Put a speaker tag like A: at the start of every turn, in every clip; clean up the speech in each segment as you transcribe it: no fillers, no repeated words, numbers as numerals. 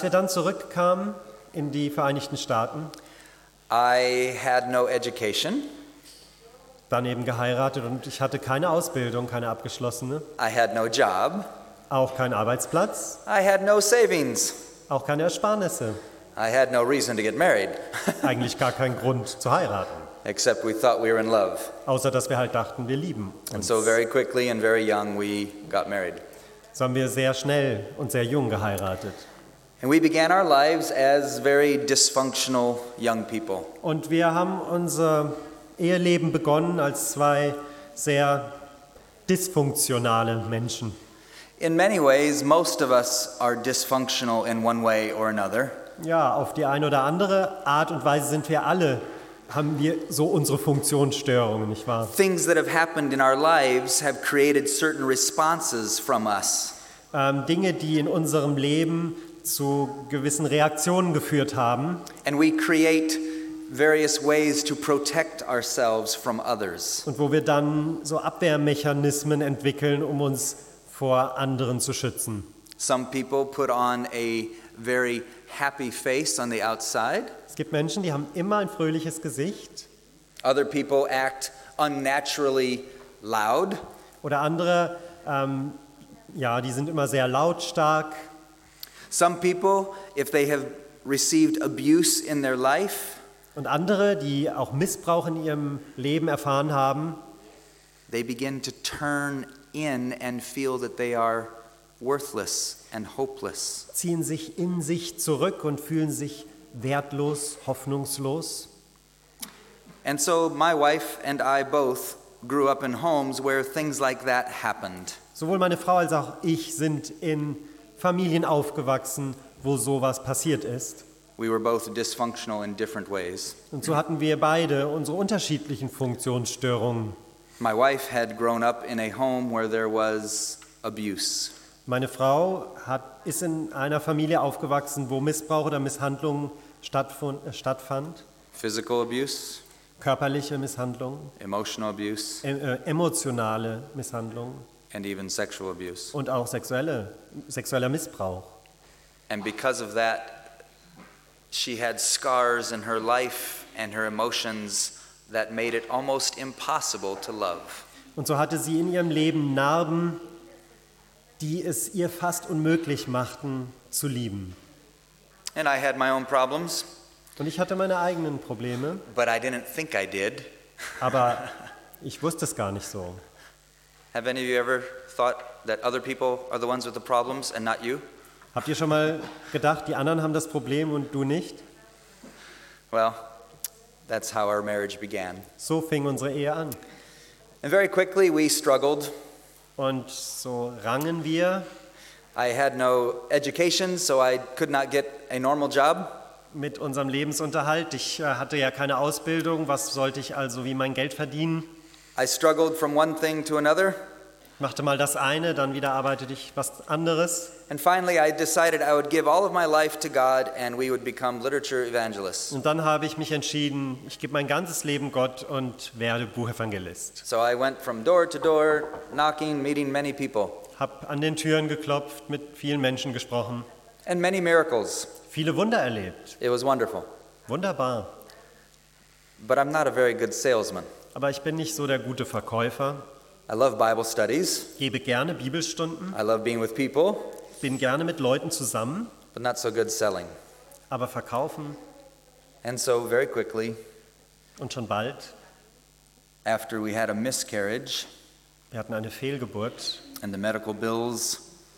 A: als wir dann zurückkamen in die Vereinigten Staaten,
B: I had no education.
A: dann eben geheiratet und ich hatte keine Ausbildung, keine abgeschlossene,
B: I had no job.
A: auch keinen Arbeitsplatz,
B: I had no savings.
A: auch keine Ersparnisse,
B: I had no reason to get married,
A: eigentlich gar keinen Grund zu heiraten,
B: except we thought we were in love.
A: außer dass wir halt dachten, wir lieben
B: And
A: uns.
B: so very quickly and very young, we got married.
A: So haben wir sehr schnell und sehr jung geheiratet.
B: And we began our lives as very dysfunctional young people.
A: Und wir haben unser Eheleben begonnen als zwei sehr dysfunktionale Menschen.
B: In many ways, most of us are dysfunctional in one way or another.
A: Ja, auf die eine oder andere Art und Weise haben wir so unsere Funktionsstörungen, nicht wahr?
B: Things that have happened in our lives have created certain responses from us.
A: Dinge, die in unserem Leben zu gewissen Reaktionen geführt haben.
B: And we create various ways to protect ourselves from others.
A: Und wo wir dann so Abwehrmechanismen entwickeln, um uns vor anderen zu schützen.
B: Some people put on a very happy face on the outside.
A: Es gibt Menschen, die haben immer ein fröhliches Gesicht.
B: Other people act unnaturally loud.
A: Oder andere, die sind immer sehr lautstark.
B: Some people, if they have received abuse in their life,
A: Und andere, die auch Missbrauch in ihrem Leben erfahren haben,
B: they begin to turn in and feel that they are worthless and hopeless.
A: ziehen sich in sich zurück und fühlen sich wertlos, hoffnungslos.
B: And so my wife and I both grew up in homes where things like that happened.
A: Sowohl meine Frau als auch ich sind in Familien aufgewachsen, wo sowas passiert ist.
B: We were both dysfunctional in different ways.
A: Und so hatten wir beide unsere unterschiedlichen Funktionsstörungen.
B: My wife had grown up in a home where there was abuse.
A: Meine Frau ist in einer Familie aufgewachsen, wo Missbrauch oder Misshandlung stattfand.
B: Physical abuse,
A: Körperliche Misshandlung,
B: emotional abuse,
A: emotionale Misshandlung
B: and even sexual abuse.
A: und auch sexueller Missbrauch.
B: And because of that, she had scars in her life and her emotions that made it almost impossible to love.
A: Und so hatte sie in ihrem Leben Narben, die es ihr fast unmöglich machten, zu lieben.
B: And I had my own problems,
A: Und ich hatte meine eigenen Probleme,
B: but I didn't think I did.
A: aber ich wusste es gar nicht so.
B: Have any of you ever thought that other people are the ones with the problems and not you?
A: Habt ihr schon mal gedacht, die anderen haben das Problem und du nicht?
B: Well, that's how our marriage began.
A: So fing unsere Ehe an.
B: And very quickly we struggled.
A: Und so rangen wir
B: I had no education, so I could not get a normal job.
A: mit unserem Lebensunterhalt. Ich hatte ja keine Ausbildung. Was sollte ich also wie mein Geld verdienen?
B: I struggled from one thing to another.
A: Machte mal das eine, dann wieder arbeitete ich was anderes.
B: And finally I decided I would give all of my life to God and we would become literature evangelists.
A: Und dann habe ich mich entschieden, ich gebe mein ganzes Leben Gott und werde Buchevangelist.
B: So I went from door to door, knocking, meeting many people.
A: Hab an den Türen geklopft, mit vielen Menschen gesprochen,
B: And many miracles.
A: viele Wunder erlebt.
B: It was wonderful.
A: Wunderbar.
B: But I'm not a very good salesman.
A: Aber ich bin nicht so der gute Verkäufer.
B: I love Bible studies.
A: Gebe gerne Bibelstunden,
B: I love being with people,
A: bin gerne mit Leuten zusammen,
B: but not so good selling.
A: aber verkaufen
B: And so very quickly,
A: und schon bald,
B: after we had a miscarriage
A: wir hatten eine Fehlgeburt
B: and the medical bills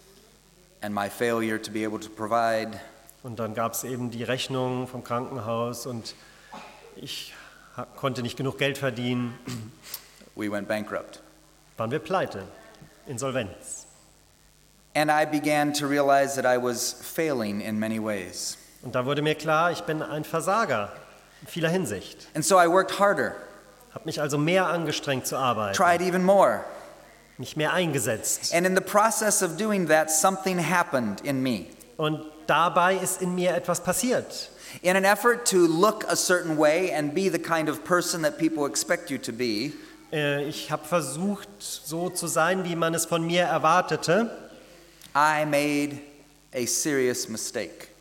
B: and my failure to be able to provide,
A: und dann gab es eben die Rechnung vom Krankenhaus und ich konnte nicht genug Geld verdienen,
B: we went bankrupt.
A: waren wir pleite, Insolvenz.
B: And I began to realize that I was failing in many ways.
A: Und da wurde mir klar, ich bin ein Versager in vieler Hinsicht.
B: And so I worked harder,
A: Habe mich also mehr angestrengt zu arbeiten,
B: tried even more.
A: mich mehr eingesetzt.
B: And in the process of doing that, something happened in me.
A: Und dabei ist in mir etwas passiert.
B: In an effort to look a certain way and be the kind of person that people expect you to be,
A: Ich habe versucht, so zu sein, wie man es von mir erwartete.
B: I made a serious mistake.